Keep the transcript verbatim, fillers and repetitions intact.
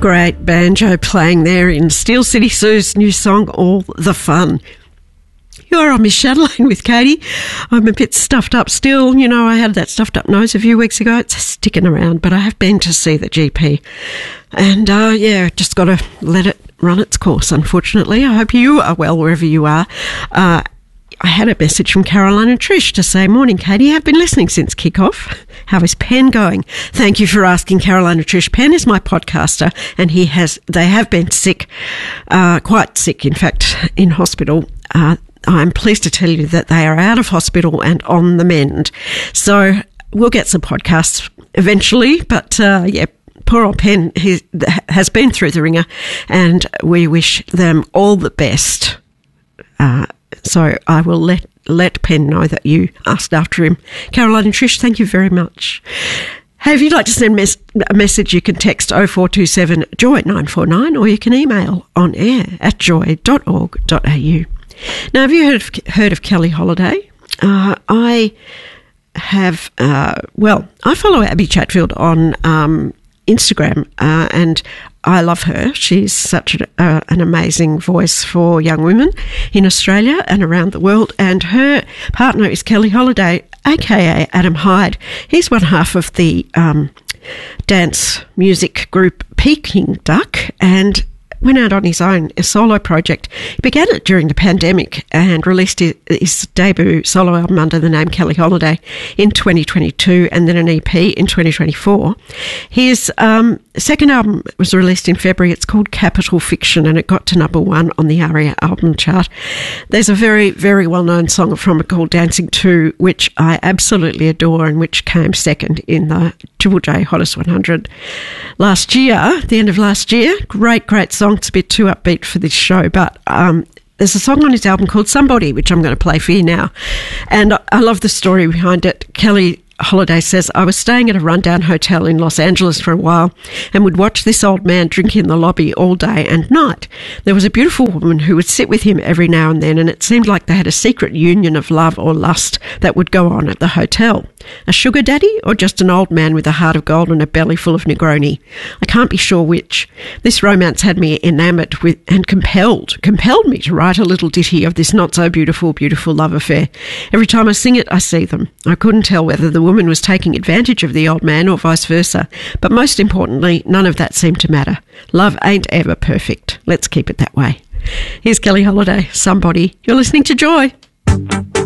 great banjo playing there in Steel City Sue's new song, All the Fun. You're on Miss Chatelaine with Katie. I'm a bit stuffed up still. You know, I had that stuffed up nose a few weeks ago. It's sticking around, but I have been to see the G P. And, uh, yeah, just got to let it run its course, unfortunately. I hope you are well wherever you are. Uh, I had a message from Caroline and Trish to say, morning, Katie. I've been listening since kickoff. How is Penn going? Thank you for asking, Caroline and Trish. Penn is my podcaster, and he has. They have been sick, uh, quite sick, in fact, in hospital. Uh, I'm pleased to tell you that they are out of hospital and on the mend. So we'll get some podcasts eventually, but uh, yeah, poor old Penn he has been through the ringer, and we wish them all the best. Uh, so I will let let Penn know that you asked after him. Caroline and Trish, thank you very much. Hey, if you'd like to send mes- a message, you can text oh four two seven joy nine four nine, or you can email on air at joy dot org dot a u. Now, have you heard of, heard of Kelly Holiday? Uh, I have, uh, well, I follow Abby Chatfield on um, Instagram, uh, and I love her. She's such a, uh, an amazing voice for young women in Australia and around the world. And her partner is Kelly Holiday, a k a. Adam Hyde. He's one half of the um, dance music group Peking Duck, and went out on his own a solo project. He began it during the pandemic and released his, his debut solo album under the name Kelly Holiday in twenty twenty-two, and then an E P in twenty twenty-four. His um, second album was released in February. It's called Capital Fiction, and it got to number one on the ARIA album chart. There's a very, very well-known song from it called Dancing two, which I absolutely adore, and which came second in the Triple J Hottest one hundred last year, the end of last year. Great, great song. It's a bit too upbeat for this show, but um, there's a song on his album called Somebody, which I'm going to play for you now. And I, I love the story behind it. Kelly Holiday says, I was staying at a rundown hotel in Los Angeles for a while and would watch this old man drink in the lobby all day and night. There was a beautiful woman who would sit with him every now and then, and it seemed like they had a secret union of love or lust that would go on at the hotel. A sugar daddy or just an old man with a heart of gold and a belly full of Negroni? I can't be sure which. This romance had me enamoured with and compelled, compelled me to write a little ditty of this not so beautiful, beautiful love affair. Every time I sing it, I see them. I couldn't tell whether the woman was taking advantage of the old man or vice versa, but most importantly, none of that seemed to matter. Love ain't ever perfect. Let's keep it that way. Here's Kelly Holiday, Somebody. You're listening to Joy.